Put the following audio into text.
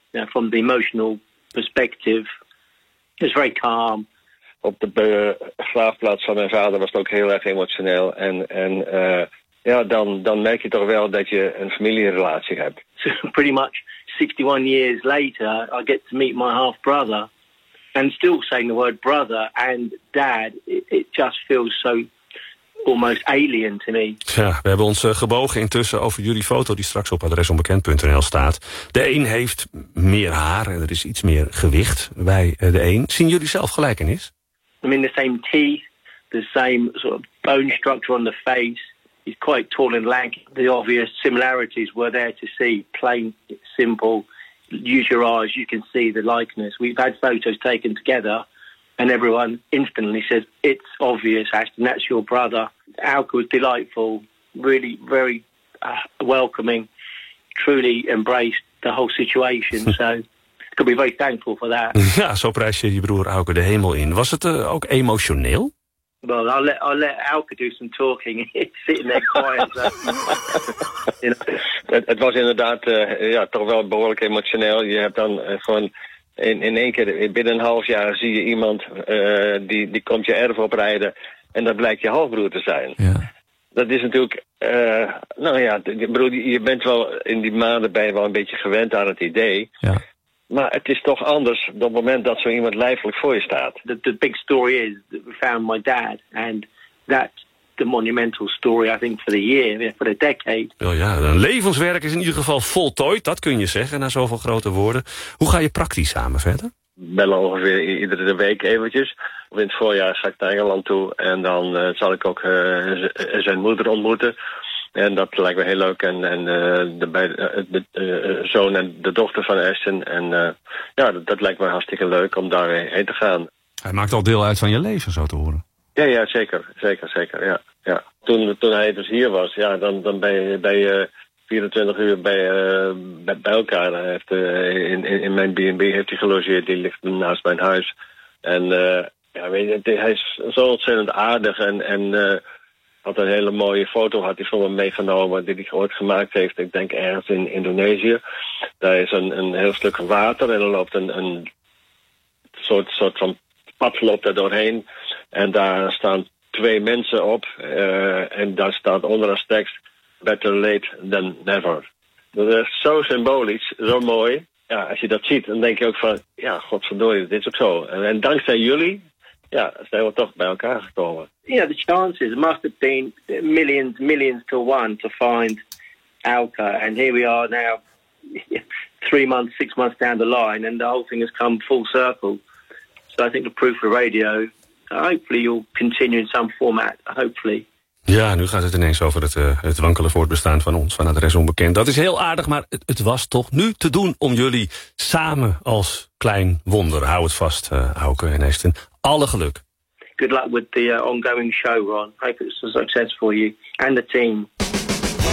from the emotional perspective, it was very calm. Op de begraafplaats van mijn vader was het ook heel erg emotioneel. Dan merk je toch wel dat je een familierelatie hebt. So pretty much 61 years later, I get to meet my half-brother. And still saying the word brother and dad, it just feels so almost alien to me. Ja, we hebben ons gebogen intussen over jullie foto die straks op adresonbekend.nl staat. De een heeft meer haar en er is iets meer gewicht bij de een. Zien jullie zelf gelijkenis? I mean, the same teeth, the same sort of bone structure on the face. He's quite tall and lanky. The obvious similarities were there to see. Plain, simple. Use your eyes, you can see the likeness. We've had photos taken together and everyone instantly says, it's obvious, Ashton, that's your brother. Auke was delightful, really very welcoming, truly embraced the whole situation. So I could be very thankful for that. Ja, zo prijs je broer Auke de hemel in. Was het ook emotioneel? Well, I'll let Auke do some talking. He's sitting there quiet. You know. Het was inderdaad toch wel behoorlijk emotioneel. Je hebt dan gewoon in één keer, binnen een half jaar zie je iemand die komt je erf oprijden en dat blijkt je halfbroer te zijn. Ja. Dat is natuurlijk, je bent wel in die maanden ben je wel een beetje gewend aan het idee. Ja. Maar het is toch anders op het moment dat zo iemand lijfelijk voor je staat. The big story is that we found my dad. And that's the monumental story, I think, for the year, for the decade. Oh ja, een levenswerk is in ieder geval voltooid, dat kun je zeggen, na zoveel grote woorden. Hoe ga je praktisch samen verder? Bellen ongeveer iedere week eventjes. In het voorjaar ga ik naar Engeland toe en dan zal ik ook zijn moeder ontmoeten. En dat lijkt me heel leuk. En de zoon en de dochter van Ashton. En dat lijkt me hartstikke leuk om daarheen te gaan. Hij maakt al deel uit van je leven, zo te horen. Ja, zeker. Ja. Toen hij dus hier was, dan ben je 24 uur bij elkaar. Hij heeft, in mijn B&B heeft hij gelogeerd, die ligt naast mijn huis. En weet je, hij is zo ontzettend aardig en had een hele mooie foto had hij van me meegenomen die hij ooit gemaakt heeft. Ik denk ergens in Indonesië. Daar is een heel stuk water en er loopt een soort van pad loopt er doorheen. En daar staan 2 mensen op. En daar staat onder als tekst better late than never. Dat is zo symbolisch, zo mooi. Ja, als je dat ziet, dan denk je ook van, ja, godverdorie, dit is ook zo. En dankzij jullie, zijn we toch bij elkaar gekomen. The chances must have been millions to one to find Auke. And here we are now, 3 months, 6 months down the line, and the whole thing has come full circle. So I think the proof for radio, hopefully you'll continue in some format, hopefully. Ja, nu gaat het ineens over het wankele voortbestaan van ons, van Adres Onbekend. Dat is heel aardig, maar het was toch nu te doen om jullie samen als klein wonder. Hou het vast, Auke en Ashton. Alle geluk. Good luck with the ongoing show, Ron. Hope it's a success for you and the team.